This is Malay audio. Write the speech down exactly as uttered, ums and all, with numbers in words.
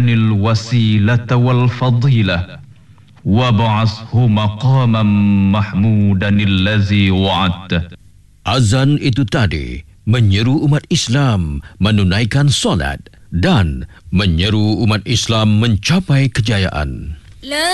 الوسيلة والفضيلة وابعثه مقاما محمودا الذي وعدته. Azan itu tadi menyeru umat Islam menunaikan solat dan menyeru umat Islam mencapai kejayaan.